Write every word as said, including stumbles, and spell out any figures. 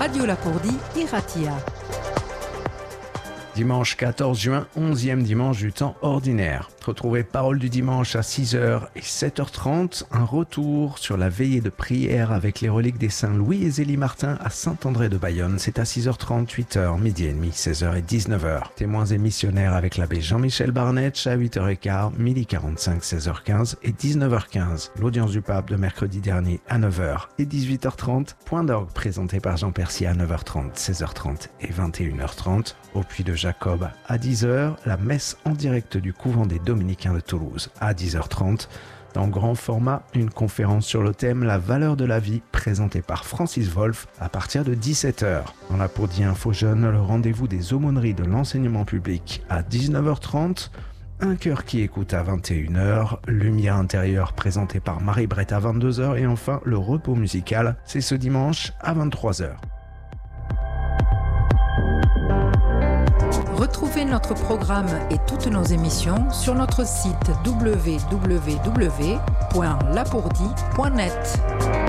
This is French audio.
Radio Lapourdie, Iratia. Dimanche quatorze juin, onzième dimanche du temps ordinaire. Retrouvez Parole du dimanche à six heures et sept heures trente. Un retour sur la veillée de prière avec les reliques des saints Louis et Zélie Martin à Saint-André de Bayonne. C'est à six heures trente, huit heures, midi et demi, seize heures et dix-neuf heures. Témoins et missionnaires avec l'abbé Jean-Michel Barnetch à huit heures quinze, midi quarante-cinq, seize heures quinze et dix-neuf heures quinze. L'audience du pape de mercredi dernier à neuf heures et dix-huit heures trente. Point d'orgue présenté par Jean Percier à neuf heures trente, seize heures trente et vingt et une heures trente. Au Puy de Jacob à dix heures, la messe en direct du couvent des Dominicains de Toulouse à dix heures trente. Dans grand format, une conférence sur le thème La valeur de la vie présentée par Francis Wolff à partir de dix-sept heures. Dans la Lapourdie Info Jeune, le rendez-vous des aumôneries de l'enseignement public à dix-neuf heures trente. Un cœur qui écoute à vingt et une heures, Lumière intérieure présentée par Marie-Brette à vingt-deux heures et enfin le repos musical, c'est ce dimanche à vingt-trois heures. Retrouvez notre programme et toutes nos émissions sur notre site w w w point lapourdie point net.